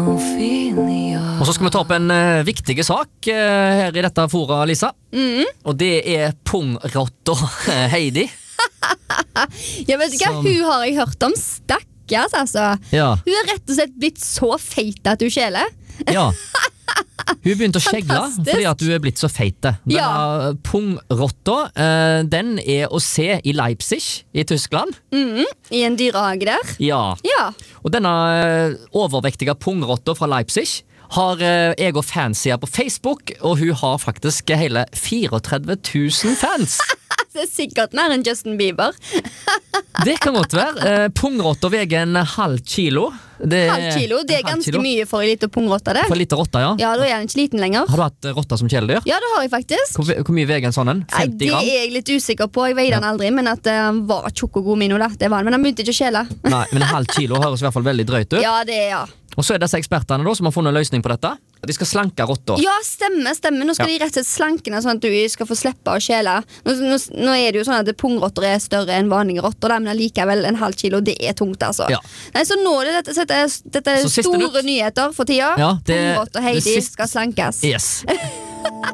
Og så skal vi ta opp en viktig sak her i dette fora, Lisa. Og det pungrotta Heidi. Jeg vet ikke, hun har jeg hørt om. Stakkars, altså. Ja. Hun har rett og slett blitt så feit at hun skjeler. Ja. Hun begynte å skjegle Fantastisk. fordi at du er blitt så feite. Denne pungrotta, den er å se i Leipzig i Tyskland. I en dyrehage der. Ja. Ja. Og denne overvektige pungrotta fra Leipzig har jeg og fans her på Facebook, og hun har faktisk hele 34 000 fans. Det er sikkert mer enn Justin Bieber. Det kan godt være. Pungrotta veier en halv kilo. Halv kilo, det er ganske mye for en liten pungrotta det. For en liten rotta, ja. Ja, da er den ikke liten lenger. Har du hatt rotta som kjæledyr? Ja, det har jeg faktisk. Hvor mye veier en sånn en? 50 Det gram? er jeg litt usikker på, jeg veide den aldri. Men at han var tjukk og god mino da, det var han. Men han begynte ikke å skjele. Nei, men en halv kilo høres i hvert fall veldig drøyt ut. Ja, det er ja. Og så er disse ekspertene da, som har funnet en løsning på dette. De skal slanke rotta. Ja, stemmer. Nå skal de rett og slett slanke den, sånn at du skal få slippe å skjele. Nå er det jo sånn at pungrotter er større enn vanlige rotter, men likevel en halv kilo, det er tungt, altså. Ja. Nei, så nå er dette er Så siste store nyheter for tida. Ja, Pungrotter Heidi det siste- skal slankes. Yes.